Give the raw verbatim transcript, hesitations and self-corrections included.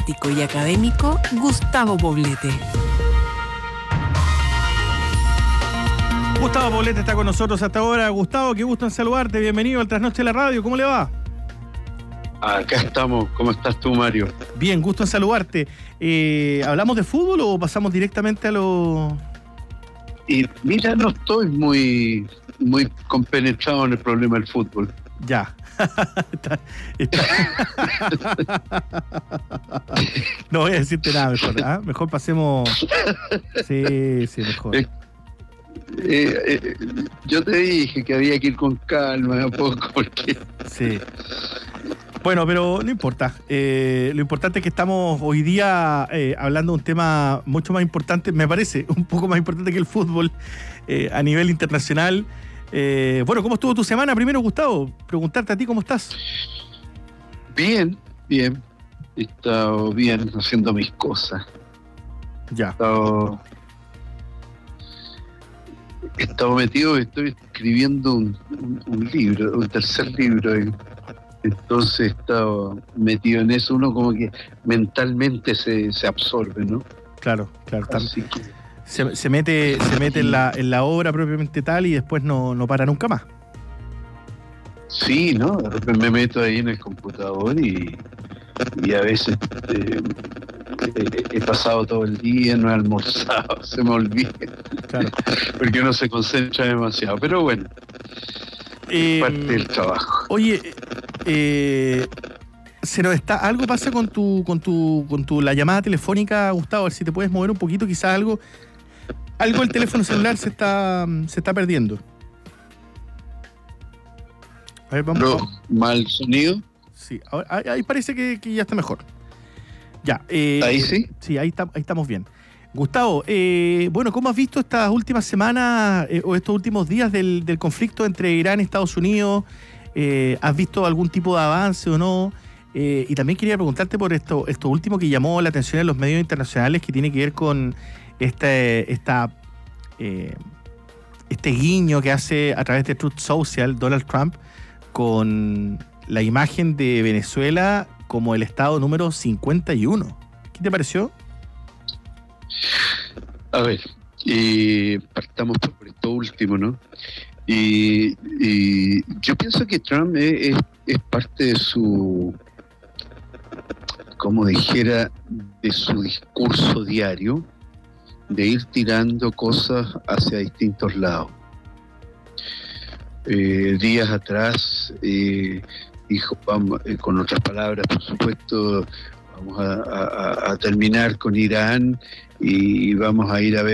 político y académico Gustavo Poblete. Gustavo Poblete está con nosotros hasta ahora. Gustavo, qué gusto en saludarte. Bienvenido al Trasnoche de la Radio. ¿Cómo le va? Acá estamos. ¿Cómo estás tú, Mario? Bien, gusto en saludarte. Eh, ¿Hablamos de fútbol o pasamos directamente a lo...? Y mira, no estoy muy, muy compenetrado en el problema del fútbol. Ya. está, está. No voy a decirte nada mejor. ¿eh? Mejor pasemos... Sí, sí, mejor. Eh, eh, eh, yo te dije que había que ir con calma un poco porque... Sí. Bueno, pero no importa. Eh, lo importante es que estamos hoy día eh, hablando de un tema mucho más importante, me parece, un poco más importante que el fútbol eh, a nivel internacional. Eh, bueno, ¿cómo estuvo tu semana? Primero, Gustavo, preguntarte a ti cómo estás. Bien, bien. He estado bien haciendo mis cosas. Ya. He estado, he estado metido, estoy escribiendo un, un, un libro, un tercer libro. Y, entonces he estado metido en eso, uno como que mentalmente se, se absorbe, ¿no? Claro, claro. Así que... se, se mete, se mete en la, en la obra propiamente tal y después no, no para nunca más. Sí, ¿no? De repente me meto ahí en el computador y, y a veces eh, he, he pasado todo el día, no he almorzado, se me olvida. Claro. Porque uno se concentra demasiado, pero bueno. Eh, parte del trabajo. Oye, eh, se nos está, algo pasa con tu, con tu, con tu la llamada telefónica, Gustavo, a ver si te puedes mover un poquito, quizás algo, algo del teléfono celular se está, se está perdiendo. A ver, vamos. No, vamos. mal sonido. Sí, ahora, ahí, ahí parece que, que ya está mejor. Ya. Eh, ¿Ahí sí? Sí, ahí, está, ahí estamos bien. Gustavo, eh, bueno, ¿cómo has visto estas últimas semanas eh, o estos últimos días del, del conflicto entre Irán y Estados Unidos? Eh, ¿Has visto algún tipo de avance o no? Eh, y también quería preguntarte por esto, esto último que llamó la atención en los medios internacionales, que tiene que ver con este, esta, eh, este guiño que hace a través de Truth Social Donald Trump con la imagen de Venezuela como el estado número cincuenta y uno. ¿Qué te pareció? A ver, eh, partamos por esto último, ¿no? Y, y yo pienso que Trump es, es, es parte de su, como dijera, de su discurso diario, de ir tirando cosas hacia distintos lados. Eh, días atrás eh, dijo, vamos, eh, con otras palabras, por supuesto, vamos a, a, a terminar con Irán y vamos a ir a ver